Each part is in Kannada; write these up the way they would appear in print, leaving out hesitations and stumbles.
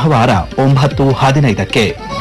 ಬುಧವಾರ 9:15ಕ್ಕೆ.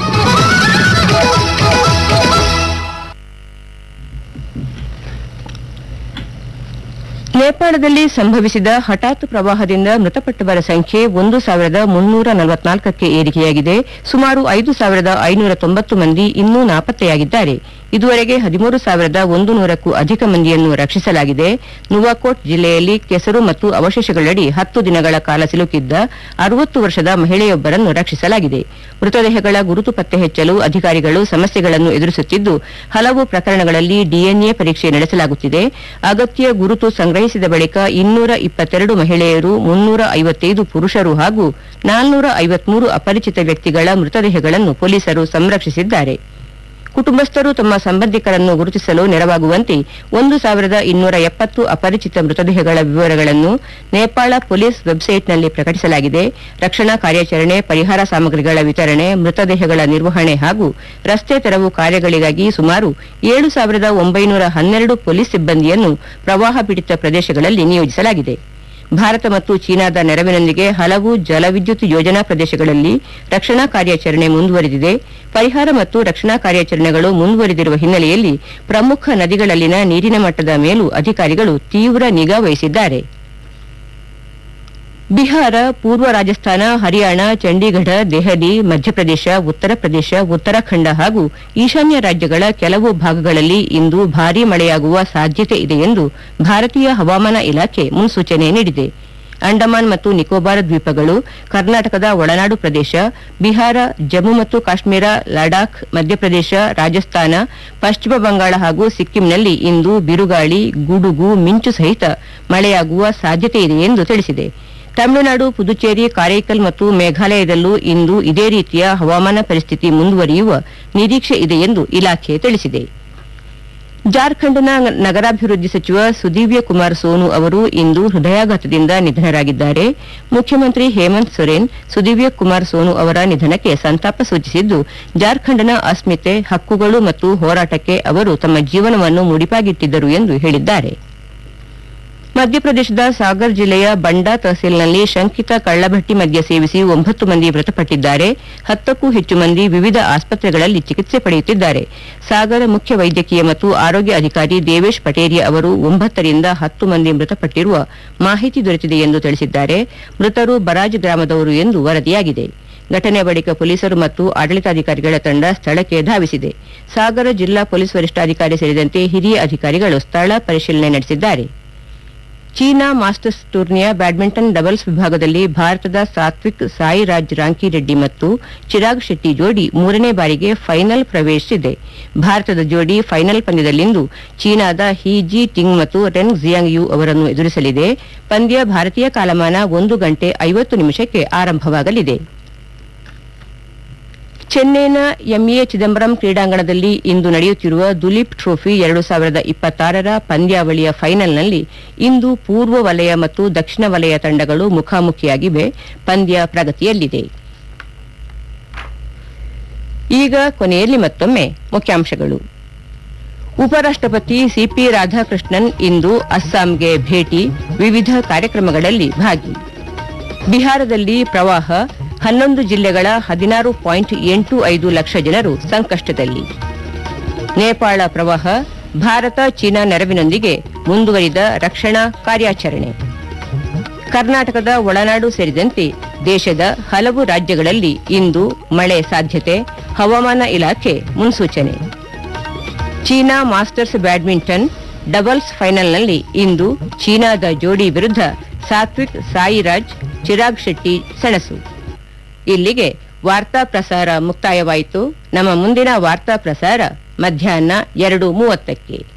ನೇಪಾಳದಲ್ಲಿ ಸಂಭವಿಸಿದ ಹಠಾತ್ ಪ್ರವಾಹದಿಂದ ಮೃತಪಟ್ಟವರ ಸಂಖ್ಯೆ 1,344ಕ್ಕೆ ಏರಿಕೆಯಾಗಿದೆ. ಸುಮಾರು 5,590 ಮಂದಿ ಇನ್ನೂ ನಾಪತ್ತೆಯಾಗಿದ್ದಾರೆ. ಇದುವರೆಗೆ 13,100ಕ್ಕೂ ಅಧಿಕ ಮಂದಿಯನ್ನು ರಕ್ಷಿಸಲಾಗಿದೆ. ನುವಾಕೋಟ್ ಜಿಲ್ಲೆಯಲ್ಲಿ ಕೆಸರು ಮತ್ತು ಅವಶೇಷಗಳಡಿ 10 ದಿನಗಳ ಕಾಲ ಸಿಲುಕಿದ್ದ 60 ವರ್ಷದ ಮಹಿಳೆಯೊಬ್ಬರನ್ನು ರಕ್ಷಿಸಲಾಗಿದೆ. ಮೃತದೇಹಗಳ ಗುರುತು ಪತ್ತೆ ಹಚ್ಚಲು ಅಧಿಕಾರಿಗಳು ಸಮಸ್ಯೆಗಳನ್ನು ಎದುರಿಸುತ್ತಿದ್ದು, ಹಲವು ಪ್ರಕರಣಗಳಲ್ಲಿ ಡಿಎನ್ಎ ಪರೀಕ್ಷೆ ನಡೆಸಲಾಗುತ್ತಿದೆ. ಅಗತ್ಯ ಗುರುತು ಸಂಗ್ರಹಿಸಿದ ಬಳಿಕ 222 ಮಹಿಳೆಯರು, 355 ಪುರುಷರು ಹಾಗೂ 453 ಅಪರಿಚಿತ ವ್ಯಕ್ತಿಗಳ ಮೃತದೇಹಗಳನ್ನು ಪೊಲೀಸರು ಸಂರಕ್ಷಿಸಿದ್ದಾರೆ. ಕುಟುಂಬಸ್ಥರು ತಮ್ಮ ಸಂಬಂಧಿಕರನ್ನು ಗುರುತಿಸಲು ನೆರವಾಗುವಂತೆ 1,270 ಅಪರಿಚಿತ ಮೃತದೇಹಗಳ ವಿವರಗಳನ್ನು ನೇಪಾಳ ಪೊಲೀಸ್ ವೆಬ್ಸೈಟ್ನಲ್ಲಿ ಪ್ರಕಟಿಸಲಾಗಿದೆ. ರಕ್ಷಣಾ ಕಾರ್ಯಾಚರಣೆ, ಪರಿಹಾರ ಸಾಮಗ್ರಿಗಳ ವಿತರಣೆ, ಮೃತದೇಹಗಳ ನಿರ್ವಹಣೆ ಹಾಗೂ ರಸ್ತೆ ತೆರವು ಕಾರ್ಯಗಳಿಗಾಗಿ ಸುಮಾರು 7,912 ಪೊಲೀಸ್ ಸಿಬ್ಬಂದಿಯನ್ನು ಪ್ರವಾಹ ಪೀಡಿತ ಪ್ರದೇಶಗಳಲ್ಲಿ ನಿಯೋಜಿಸಲಾಗಿದೆ. ಭಾರತ ಮತ್ತು ಚೀನಾದ ನೆರವಿನೊಂದಿಗೆ ಹಲವು ಜಲವಿದ್ಯುತ್ ಯೋಜನಾ ಪ್ರದೇಶಗಳಲ್ಲಿ ರಕ್ಷಣಾ ಕಾರ್ಯಾಚರಣೆ ಮುಂದುವರೆದಿದೆ. ಪರಿಹಾರ ಮತ್ತು ರಕ್ಷಣಾ ಕಾರ್ಯಾಚರಣೆಗಳು ಮುಂದುವರೆದಿರುವ ಹಿನ್ನೆಲೆಯಲ್ಲಿ ಪ್ರಮುಖ ನದಿಗಳಲ್ಲಿನ ನೀರಿನ ಮಟ್ಟದ ಮೇಲೂ ಅಧಿಕಾರಿಗಳು ತೀವ್ರ ನಿಗಾ ವಹಿಸಿದ್ದಾರೆ. ಬಿಹಾರ, ಪೂರ್ವ ರಾಜಸ್ಥಾನ, ಹರಿಯಾಣ, ಚಂಡೀಗಢ, ದೆಹಲಿ, ಮಧ್ಯಪ್ರದೇಶ, ಉತ್ತರ ಪ್ರದೇಶ, ಉತ್ತರಾಖಂಡ ಹಾಗೂ ಈಶಾನ್ಯ ರಾಜ್ಯಗಳ ಕೆಲವು ಭಾಗಗಳಲ್ಲಿ ಇಂದು ಭಾರೀ ಮಳೆಯಾಗುವ ಸಾಧ್ಯತೆ ಇದೆ ಎಂದು ಭಾರತೀಯ ಹವಾಮಾನ ಇಲಾಖೆ ಮುನ್ಸೂಚನೆ ನೀಡಿದೆ. ಅಂಡಮಾನ್ ಮತ್ತು ನಿಕೋಬಾರ್ ದ್ವೀಪಗಳು, ಕರ್ನಾಟಕದ ಒಳನಾಡು ಪ್ರದೇಶ, ಬಿಹಾರ, ಜಮ್ಮು ಮತ್ತು ಕಾಶ್ಮೀರ, ಲಡಾಖ್, ಮಧ್ಯಪ್ರದೇಶ, ರಾಜಸ್ಥಾನ, ಪಶ್ಚಿಮ ಬಂಗಾಳ ಹಾಗೂ ಸಿಕ್ಕಿಂನಲ್ಲಿ ಇಂದು ಬಿರುಗಾಳಿ, ಗುಡುಗು, ಮಿಂಚು ಸಹಿತ ಮಳೆಯಾಗುವ ಸಾಧ್ಯತೆ ಇದೆ ಎಂದು ತಿಳಿಸಿದೆ. ತಮಿಳುನಾಡು, ಪುದುಚೇರಿ, ಕಾರೈಕಲ್ ಮತ್ತು ಮೇಘಾಲಯದಲ್ಲೂ ಇಂದು ಇದೇ ರೀತಿಯ ಹವಾಮಾನ ಪರಿಸ್ಥಿತಿ ಮುಂದುವರಿಯುವ ನಿರೀಕ್ಷೆ ಇದೆ ಎಂದು ಇಲಾಖೆ ತಿಳಿಸಿದೆ. ಜಾರ್ಖಂಡ್ನ ನಗರಾಭಿವೃದ್ಧಿ ಸಚಿವ ಸುದೀವ್ಯ ಕುಮಾರ್ ಸೋನು ಅವರು ಇಂದು ಹೃದಯಾಘಾತದಿಂದ ನಿಧನರಾಗಿದ್ದಾರೆ. ಮುಖ್ಯಮಂತ್ರಿ ಹೇಮಂತ್ ಸೊರೇನ್ ಸುದೀವ್ಯ ಕುಮಾರ್ ಸೋನು ಅವರ ನಿಧನಕ್ಕೆ ಸಂತಾಪ ಸೂಚಿಸಿದ್ದು, ಜಾರ್ಖಂಡ್ನ ಅಸ್ಮಿತೆ, ಹಕ್ಕುಗಳು ಮತ್ತು ಹೋರಾಟಕ್ಕೆ ಅವರು ತಮ್ಮ ಜೀವನವನ್ನು ಮುಡಿಪಾಗಿಟ್ಟಿದ್ದರು ಎಂದು ಹೇಳಿದ್ದಾರೆ. ಮಧ್ಯಪ್ರದೇಶದ ಸಾಗರ್ ಜಿಲ್ಲೆಯ ಬಂಡಾ ತಹಸೀಲ್ನಲ್ಲಿ ಶಂಕಿತ ಕಳ್ಳಭಟ್ಟಿ ಮದ್ಯ ಸೇವಿಸಿ 9 ಮಂದಿ ಮೃತಪಟ್ಟಿದ್ದಾರೆ. 10ಕ್ಕೂ ಹೆಚ್ಚು ಮಂದಿ ವಿವಿಧ ಆಸ್ಪತ್ರೆಗಳಲ್ಲಿ ಚಿಕಿತ್ಸೆ ಪಡೆಯುತ್ತಿದ್ದಾರೆ. ಸಾಗರ ಮುಖ್ಯ ವೈದ್ಯಕೀಯ ಮತ್ತು ಆರೋಗ್ಯ ಅಧಿಕಾರಿ ದೇವೇಶ್ ಪಟೇರಿಯಾ ಅವರು 9 ರಿಂದ 10 ಮಂದಿ ಮೃತಪಟ್ಟಿರುವ ಮಾಹಿತಿ ದೊರೆತಿದೆ ಎಂದು ತಿಳಿಸಿದ್ದಾರೆ. ಮೃತರು ಬರಾಜ್ ಗ್ರಾಮದವರು ಎಂದು ವರದಿಯಾಗಿದೆ. ಘಟನೆ ಬಳಿಕ ಪೊಲೀಸರು ಮತ್ತು ಆಡಳಿತಾಧಿಕಾರಿಗಳ ತಂಡ ಸ್ಥಳಕ್ಕೆ ಧಾವಿಸಿದೆ. ಸಾಗರ ಜಿಲ್ಲಾ ಪೊಲೀಸ್ ವರಿಷ್ಠಾಧಿಕಾರಿ ಸೇರಿದಂತೆ ಹಿರಿಯ ಅಧಿಕಾರಿಗಳು ಸ್ಥಳ ಪರಿಶೀಲನೆ ನಡೆಸಿದ್ದಾರೆ. ಚೀನಾ ಮಾಸ್ಟರ್ಸ್ ಟೂರ್ನಿಯ ಬ್ಯಾಡ್ಮಿಂಟನ್ ಡಬಲ್ಸ್ ವಿಭಾಗದಲ್ಲಿ ಭಾರತದ ಸಾತ್ವಿಕ್ ಸಾಯಿರಾಜ್ ರಾಂಕಿರೆಡ್ಡಿ ಮತ್ತು ಚಿರಾಗ್ ಶೆಟ್ಟಿ ಜೋಡಿ 3ನೇ ಬಾರಿಗೆ ಫೈನಲ್ ಪ್ರವೇಶಿಸಿದೆ. ಭಾರತದ ಜೋಡಿ ಫೈನಲ್ ಪಂದ್ಯದಲ್ಲಿಂದು ಚೀನಾದ ಹಿ ಜಿ ಟಿಂಗ್ ಮತ್ತು ರೆನ್ ಜಿಯಾಂಗ್ ಯು ಅವರನ್ನು ಎದುರಿಸಲಿದೆ. ಪಂದ್ಯ ಭಾರತೀಯ ಕಾಲಮಾನ 1 ಗಂಟೆ 50 ನಿಮಿಷಕ್ಕೆ ಆರಂಭವಾಗಲಿದೆ. ಚೆನ್ನೈನ ಎಂಎ ಚಿದಂಬರಂ ಕ್ರೀಡಾಂಗಣದಲ್ಲಿ ಇಂದು ನಡೆಯುತ್ತಿರುವ ದುಲೀಪ್ ಟ್ರೋಫಿ 2026ರ ಪಂದ್ಯಾವಳಿಯ ಫೈನಲ್ನಲ್ಲಿ ಇಂದು ಪೂರ್ವ ವಲಯ ಮತ್ತು ದಕ್ಷಿಣ ವಲಯ ತಂಡಗಳು ಮುಖಾಮುಖಿಯಾಗಿವೆ. ಪಂದ್ಯ ಪ್ರಗತಿಯಲ್ಲಿದೆ. ಈಗ ಕೊನೆಯಲ್ಲಿ ಮತ್ತೊಮ್ಮೆ ಮುಖ್ಯಾಂಶಗಳು. ಉಪರಾಷ್ಟಪತಿ ಸಿಪಿ ರಾಧಾಕೃಷ್ಣನ್ ಇಂದು ಅಸ್ಸಾಂಗೆ ಭೇಟಿ, ವಿವಿಧ ಕಾರ್ಯಕ್ರಮಗಳಲ್ಲಿ ಭಾಗಿ. ಬಿಹಾರದಲ್ಲಿ ಪ್ರವಾಹ, 11 ಜಿಲ್ಲೆಗಳ 16.85 ಲಕ್ಷ ಜನರು ಸಂಕಷ್ಟದಲ್ಲಿ. ನೇಪಾಳ ಪ್ರವಾಹ, ಭಾರತ ಚೀನಾ ನೆರವಿನೊಂದಿಗೆ ಮುಂದುವರಿದ ರಕ್ಷಣಾ ಕಾರ್ಯಾಚರಣೆ. ಕರ್ನಾಟಕದ ಒಳನಾಡು ಸೇರಿದಂತೆ ದೇಶದ ಹಲವು ರಾಜ್ಯಗಳಲ್ಲಿ ಇಂದು ಮಳೆ ಸಾಧ್ಯತೆ, ಹವಾಮಾನ ಇಲಾಖೆ ಮುನ್ಸೂಚನೆ. ಚೀನಾ ಮಾಸ್ಟರ್ಸ್ ಬ್ಯಾಡ್ಮಿಂಟನ್ ಡಬಲ್ಸ್ ಫೈನಲ್ನಲ್ಲಿ ಇಂದು ಚೀನಾದ ಜೋಡಿ ವಿರುದ್ಧ ಸಾತ್ವಿಕ್ ಸಾಯಿರಾಜ್ ಚಿರಾಗ್ ಶೆಟ್ಟಿ ಸೆಣಸು. ಇಲ್ಲಿಗೆ ವಾರ್ತಾ ಪ್ರಸಾರ ಮುಕ್ತಾಯವಾಯಿತು. ನಮ್ಮ ಮುಂದಿನ ವಾರ್ತಾ ಪ್ರಸಾರ ಮಧ್ಯಾಹ್ನ 2:30ಕ್ಕೆ.